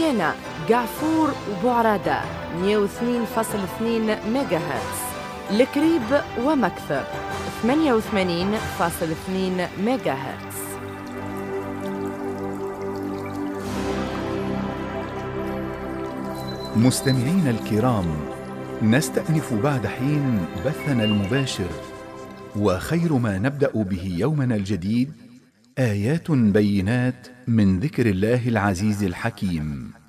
فيينا، قعفور وبوعرادة 102.2 ميجا هرتز. الكريب ومكثر 88.2 ميجا هرتز. مستمعينا الكرام، نستأنف بعد حين بثنا المباشر، وخير ما نبدأ به يومنا الجديد آيات بينات من ذكر الله العزيز الحكيم.